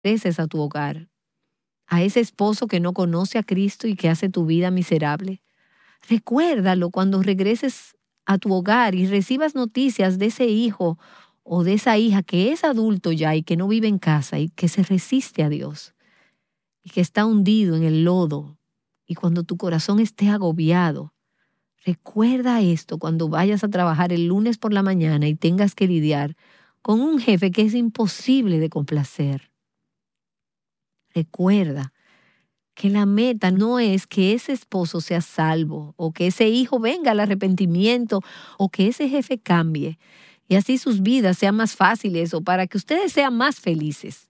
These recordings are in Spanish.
regreses a tu hogar, a ese esposo que no conoce a Cristo y que hace tu vida miserable. Recuérdalo cuando regreses a tu hogar y recibas noticias de ese hijo o de esa hija que es adulto ya y que no vive en casa y que se resiste a Dios y que está hundido en el lodo. Y cuando tu corazón esté agobiado, recuerda esto cuando vayas a trabajar el lunes por la mañana y tengas que lidiar con un jefe que es imposible de complacer. Recuerda que la meta no es que ese esposo sea salvo o que ese hijo venga al arrepentimiento o que ese jefe cambie y así sus vidas sean más fáciles o para que ustedes sean más felices.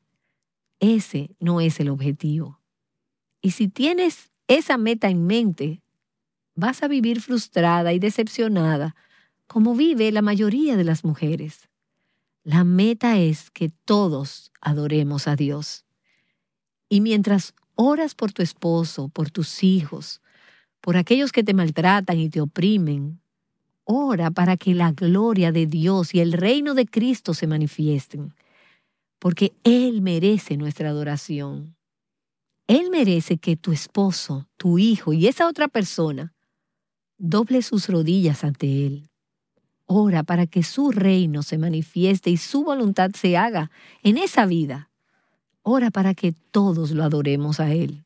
Ese no es el objetivo. Y si tienes esa meta en mente, vas a vivir frustrada y decepcionada como vive la mayoría de las mujeres. La meta es que todos adoremos a Dios. Y mientras oras por tu esposo, por tus hijos, por aquellos que te maltratan y te oprimen, ora para que la gloria de Dios y el reino de Cristo se manifiesten, porque Él merece nuestra adoración. Él merece que tu esposo, tu hijo y esa otra persona doble sus rodillas ante Él. Ora para que su reino se manifieste y su voluntad se haga en esa vida. Ora para que todos lo adoremos a Él.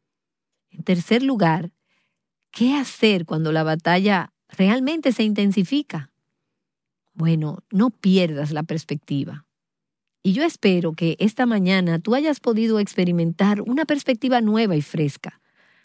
En tercer lugar, ¿qué hacer cuando la batalla realmente se intensifica? Bueno, no pierdas la perspectiva. Y yo espero que esta mañana tú hayas podido experimentar una perspectiva nueva y fresca.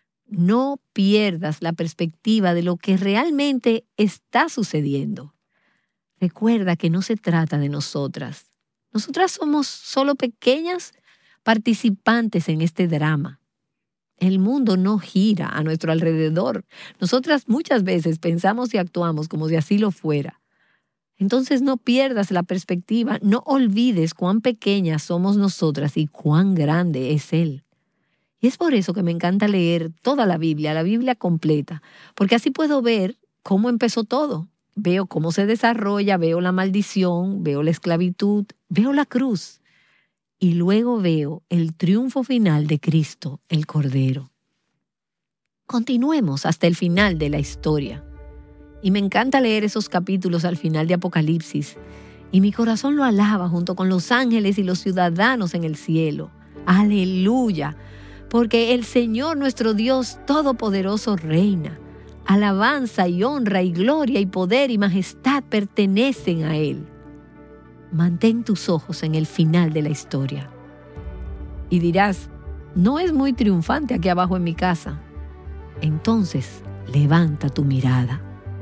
No pierdas la perspectiva de lo que realmente está sucediendo. Recuerda que no se trata de nosotras. Nosotras somos solo pequeñas participantes en este drama. El mundo no gira a nuestro alrededor. Nosotras muchas veces pensamos y actuamos como si así lo fuera. Entonces no pierdas la perspectiva, no olvides cuán pequeñas somos nosotras y cuán grande es Él. Y es por eso que me encanta leer toda la Biblia completa, porque así puedo ver cómo empezó todo. Veo cómo se desarrolla, veo la maldición, veo la esclavitud, veo la cruz. Y luego veo el triunfo final de Cristo, el Cordero. Continuemos hasta el final de la historia. Y me encanta leer esos capítulos al final de Apocalipsis. Y mi corazón lo alaba junto con los ángeles y los ciudadanos en el cielo. ¡Aleluya! Porque el Señor nuestro Dios Todopoderoso reina. Alabanza y honra y gloria y poder y majestad pertenecen a Él. Mantén tus ojos en el final de la historia. Y dirás, no es muy triunfante aquí abajo en mi casa. Entonces, levanta tu mirada.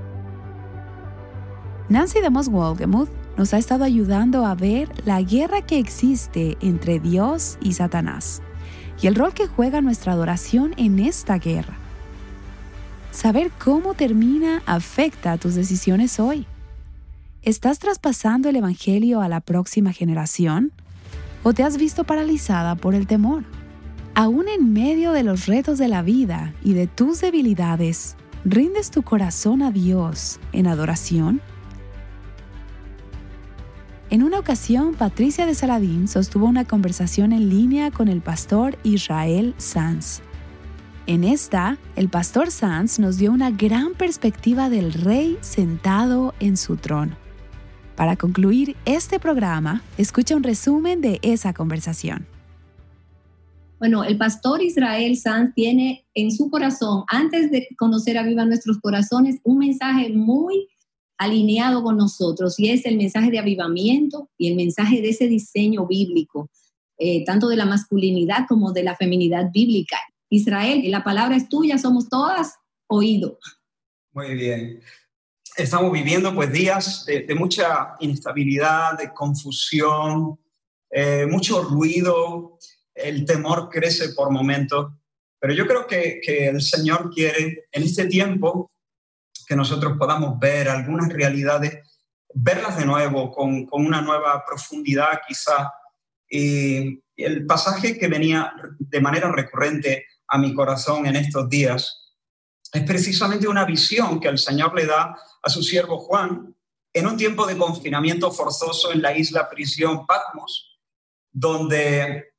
Nancy DeMoss Wolgemuth nos ha estado ayudando a ver la guerra que existe entre Dios y Satanás y el rol que juega nuestra adoración en esta guerra. Saber cómo termina afecta a tus decisiones hoy. ¿Estás traspasando el evangelio a la próxima generación? ¿O te has visto paralizada por el temor? Aún en medio de los retos de la vida y de tus debilidades, ¿rindes tu corazón a Dios en adoración? En una ocasión, Patricia de Saladín sostuvo una conversación en línea con el pastor Israel Sanz. En esta, el pastor Sanz nos dio una gran perspectiva del rey sentado en su trono. Para concluir este programa, escucha un resumen de esa conversación. Bueno, el pastor Israel Sanz tiene en su corazón, antes de conocer a Viva Nuestros Corazones, un mensaje muy alineado con nosotros, y es el mensaje de avivamiento y el mensaje de ese diseño bíblico, tanto de la masculinidad como de la feminidad bíblica. Israel, la palabra es tuya, somos todas oído. Muy bien. Estamos viviendo pues días de mucha inestabilidad, de confusión, mucho ruido, el temor crece por momentos, pero yo creo que el Señor quiere en este tiempo que nosotros podamos ver algunas realidades, verlas de nuevo con una nueva profundidad quizás. Y el pasaje que venía de manera recurrente a mi corazón en estos días es precisamente una visión que el Señor le da a su siervo Juan en un tiempo de confinamiento forzoso en la isla prisión Patmos, donde